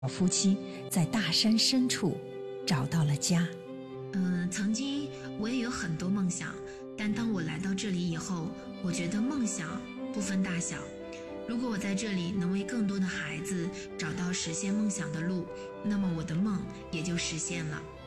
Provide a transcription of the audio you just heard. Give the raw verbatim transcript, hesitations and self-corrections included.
夫妻在大山深处找到了家。 嗯、呃，曾经我也有很多梦想，但当我来到这里以后，我觉得梦想不分大小。如果我在这里能为更多的孩子找到实现梦想的路，那么我的梦也就实现了。